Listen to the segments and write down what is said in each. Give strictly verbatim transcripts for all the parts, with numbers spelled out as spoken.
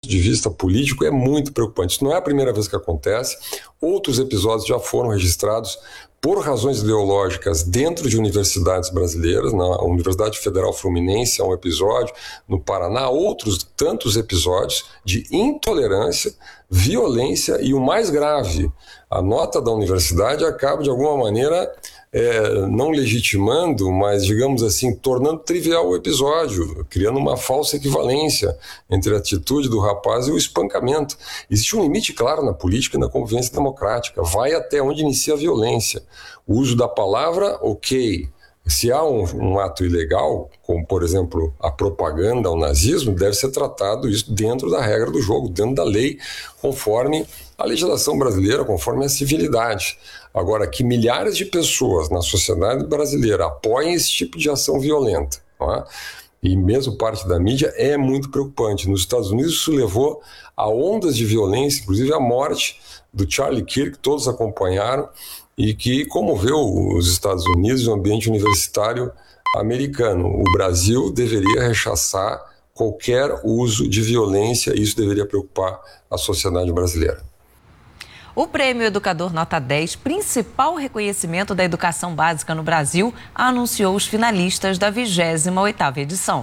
de vista político, é muito preocupante. Isso não é a primeira vez que acontece. Outros episódios já foram registrados por razões ideológicas dentro de universidades brasileiras. Na Universidade Federal Fluminense há um episódio, no Paraná, outros tantos episódios de intolerância, violência e o mais grave, a nota da universidade acaba de alguma maneira é, não legitimando, mas digamos assim, tornando trivial o episódio, criando uma falsa equivalência entre a atitude do rapaz e o espancamento. Existe um limite claro na política e na convivência democrática, vai até onde inicia a violência. O uso da palavra, ok. Se há um, um ato ilegal, como por exemplo a propaganda ao nazismo, deve ser tratado isso dentro da regra do jogo, dentro da lei, conforme a legislação brasileira, conforme a civilidade. Agora, que milhares de pessoas na sociedade brasileira apoiem esse tipo de ação violenta, não é? E mesmo parte da mídia, é muito preocupante. Nos Estados Unidos isso levou a ondas de violência, inclusive a morte do Charlie Kirk, que todos acompanharam, e que comoveu os Estados Unidos e o ambiente universitário americano. O Brasil deveria rechaçar qualquer uso de violência e isso deveria preocupar a sociedade brasileira. O Prêmio Educador Nota dez, principal reconhecimento da educação básica no Brasil, anunciou os finalistas da vigésima oitava edição.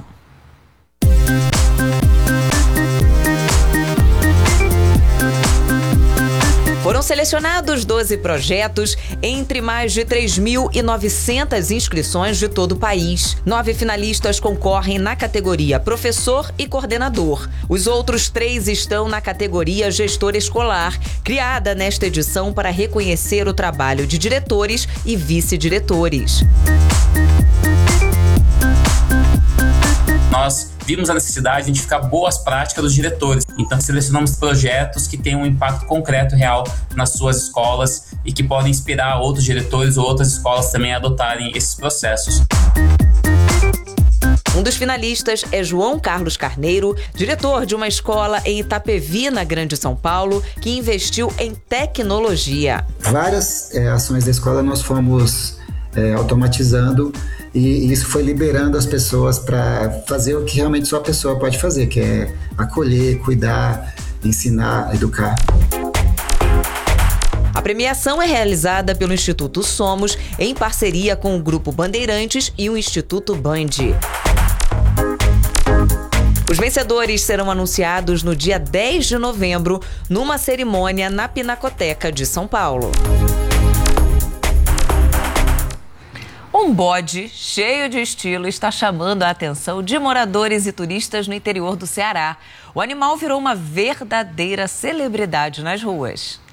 Foram selecionados doze projetos entre mais de três mil e novecentas inscrições de todo o país. Nove finalistas concorrem na categoria Professor e Coordenador. Os outros três estão na categoria Gestor Escolar, criada nesta edição para reconhecer o trabalho de diretores e vice-diretores. Nós vimos a necessidade de identificar boas práticas dos diretores. Então, selecionamos projetos que têm um impacto concreto e real nas suas escolas e que podem inspirar outros diretores ou outras escolas também a adotarem esses processos. Um dos finalistas é João Carlos Carneiro, diretor de uma escola em Itapevi, na Grande São Paulo, que investiu em tecnologia. Várias é, ações da escola nós fomos é, automatizando e isso foi liberando as pessoas para fazer o que realmente só a pessoa pode fazer, que é acolher, cuidar, ensinar, educar. A premiação é realizada pelo Instituto Somos, em parceria com o Grupo Bandeirantes e o Instituto Band. Os vencedores serão anunciados no dia dez de novembro, numa cerimônia na Pinacoteca de São Paulo. Um bode cheio de estilo está chamando a atenção de moradores e turistas no interior do Ceará. O animal virou uma verdadeira celebridade nas ruas.